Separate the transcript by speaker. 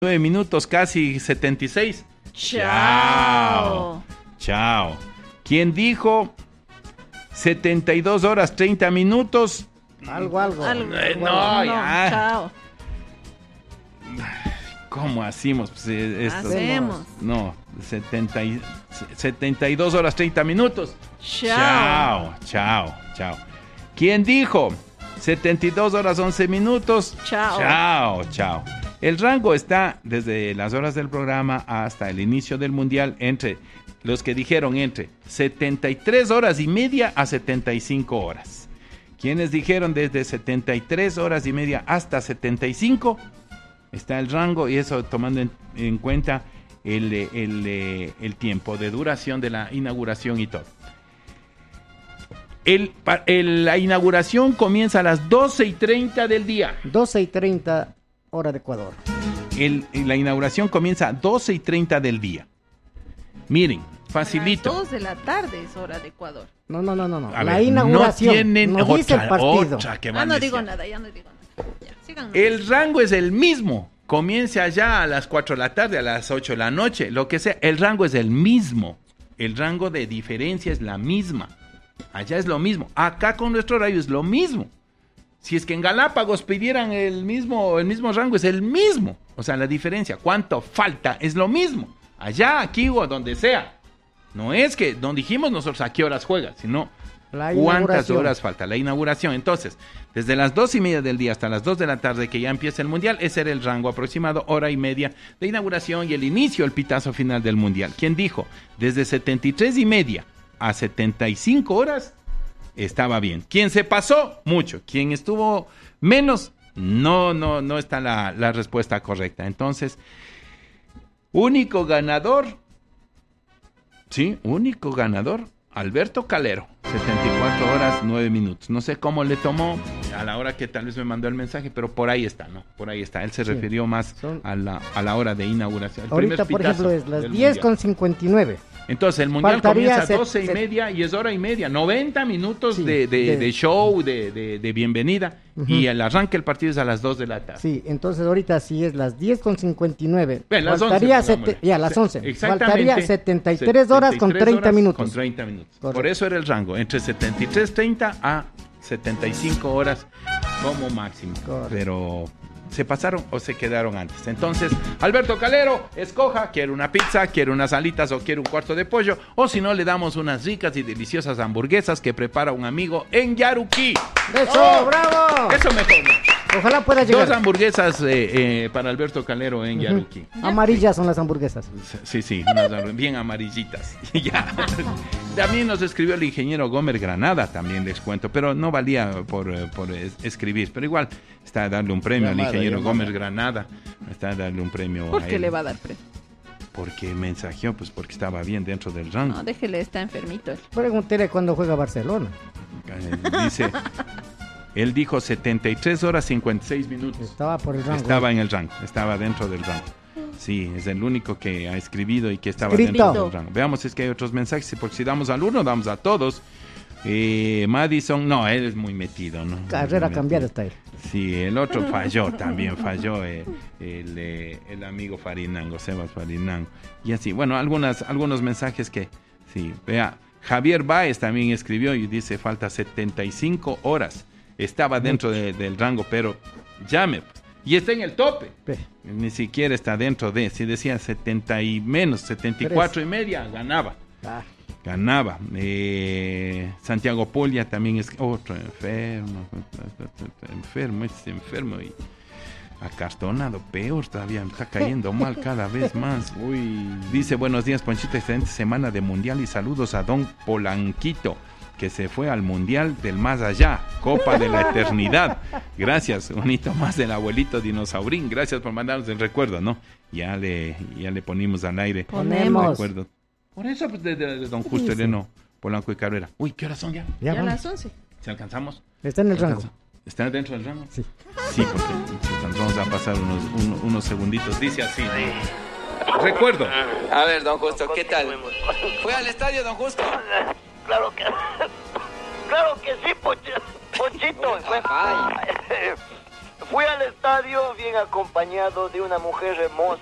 Speaker 1: 9 minutos, casi 76.
Speaker 2: Chao.
Speaker 1: Chao. ¿Quién dijo 72 horas 30 minutos?
Speaker 2: Algo.
Speaker 1: No, ya.
Speaker 2: Chao.
Speaker 1: ¿Cómo hacemos? Pues, esto,
Speaker 2: Hacemos.
Speaker 1: No, 72 horas 30 minutos.
Speaker 2: Chao.
Speaker 1: Chao. ¿Quién dijo 72 horas 11 minutos?
Speaker 2: Chao.
Speaker 1: Chao. El rango está desde las horas del programa hasta el inicio del mundial entre los que dijeron entre 73 horas y media a 75 horas. ¿Quiénes dijeron desde 73 horas y media hasta 75? Está el rango, y eso tomando en cuenta el tiempo de duración de la inauguración y todo. La inauguración comienza a las 12:30 del día.
Speaker 3: 12:30 hora de Ecuador.
Speaker 1: La inauguración comienza a 12:30 del día. Miren, facilito.
Speaker 2: A las 2 de la tarde es hora de Ecuador.
Speaker 3: No.
Speaker 1: A
Speaker 3: La
Speaker 1: ver,
Speaker 3: inauguración.
Speaker 1: No tienen
Speaker 3: no dice el partido.
Speaker 1: otra que
Speaker 2: Ya
Speaker 1: van
Speaker 2: no
Speaker 1: diciendo.
Speaker 2: digo nada. Ya, síganme.
Speaker 1: El rango es el mismo. Comienza allá a las 4 de la tarde, a las 8 de la noche, lo que sea. El rango es el mismo. El rango de diferencia es la misma. Allá es lo mismo. Acá con nuestro horario es lo mismo. Si es que en Galápagos pidieran el mismo rango, es el mismo. O sea, la diferencia, cuánto falta, es lo mismo. Allá, aquí o donde sea. No es que, donde dijimos nosotros a qué horas juega, sino cuántas horas falta la inauguración. Entonces, desde las 2:30 del día hasta las 2 de la tarde que ya empieza el mundial, ese era el rango aproximado, hora y media de inauguración y el inicio, el pitazo final del mundial. ¿Quién dijo? Desde 73:30 a 75 horas estaba bien. ¿Quién se pasó? Mucho. ¿Quién estuvo menos? No está la respuesta correcta. Entonces, único ganador, Alberto Calero, 74 horas 9 minutos. No sé cómo le tomó a la hora que tal vez me mandó el mensaje, pero por ahí está, ¿no? Por ahí está. Él se refirió más a la hora de inauguración.
Speaker 3: Ahorita, por ejemplo, es las 10:59.
Speaker 1: Entonces, el mundial
Speaker 3: Faltaría
Speaker 1: comienza a 12:30 y es hora y media. 90 minutos
Speaker 3: Sí,
Speaker 1: de show, de bienvenida. Uh-huh. Y el arranque del partido es a las 2 de la tarde.
Speaker 3: Sí, entonces ahorita sí es las 10:59.
Speaker 1: Las
Speaker 3: Faltaría
Speaker 1: 11,
Speaker 3: ya las 11.
Speaker 1: Exactamente.
Speaker 3: Faltaría 73 horas con 30 minutos.
Speaker 1: Con 30 minutos.
Speaker 3: Correcto.
Speaker 1: Por eso era el rango, entre 73:30 a 75 horas como máximo.
Speaker 3: Correcto.
Speaker 1: Pero ¿se pasaron o se quedaron antes? Entonces, Alberto Calero, escoja, quiere una pizza, quiere unas alitas o quiere un cuarto de pollo, o si no, le damos unas ricas y deliciosas hamburguesas que prepara un amigo en Yaruquí.
Speaker 3: ¡Eso, bravo!
Speaker 1: Eso mejor.
Speaker 3: Ojalá pueda llegar.
Speaker 1: 2 hamburguesas para Alberto Calero en Yaruquí.
Speaker 3: Amarillas son las hamburguesas.
Speaker 1: Sí, unas bien amarillitas. Ya. También nos escribió el ingeniero Gómez Granada, también les cuento, pero no valía por escribir, pero igual está a darle un premio al ingeniero Gómez Granada, está a darle un premio
Speaker 2: ¿Por
Speaker 1: a
Speaker 2: qué
Speaker 1: él.
Speaker 2: le va a dar premio?
Speaker 1: Porque mensajeó, pues porque estaba bien dentro del rango.
Speaker 2: No, déjele, está enfermito.
Speaker 3: Pregúntele cuándo juega Barcelona.
Speaker 1: Dice, él dijo 73 horas 56 minutos.
Speaker 3: Estaba por el rango.
Speaker 1: Estaba en el rango, estaba dentro del rango. Sí, es el único que ha escribido y que estaba
Speaker 3: Escrito.
Speaker 1: dentro del rango. Veamos si es que hay otros mensajes, porque si damos al uno, damos a todos. Madison, no, él es muy metido, ¿no?
Speaker 3: Carrera cambiada está él.
Speaker 1: Sí, el otro también falló el amigo Farinango, Sebas Farinango. Y así, bueno, algunos mensajes que, sí, vea, Javier Báez también escribió y dice, falta 75 horas. Estaba dentro del rango, pero llame, pues. Y está en el tope. Ni siquiera está dentro de, si decía 70 y menos, 74 y media, ganaba. Ganaba. Santiago Polia también es otro enfermo y acartonado, peor todavía, está cayendo mal cada vez más. Dice, buenos días, Ponchito, excelente semana de mundial y saludos a don Polanquito, que se fue al mundial del más allá, Copa de la Eternidad. Gracias, un hito más del abuelito dinosaurín. Gracias por mandarnos el recuerdo, ¿no? Ya le ponimos al aire.
Speaker 3: Ponemos.
Speaker 1: Recuerdo. Por eso, pues, de don Justo Eleno, Polanco y Cabrera. Uy, ¿qué horas son ya?
Speaker 2: Ya a
Speaker 3: vamos.
Speaker 2: las 11.
Speaker 1: ¿Se alcanzamos?
Speaker 3: Está en el rango.
Speaker 1: ¿Está dentro del rango?
Speaker 3: Sí.
Speaker 1: Sí, porque vamos a pasar unos segunditos. Dice así. Recuerdo.
Speaker 4: A ver, don Justo, ¿qué tal? ¿Fue al estadio, don Justo?
Speaker 5: Claro que sí, Ponchito. Fui al estadio bien acompañado de una mujer hermosa.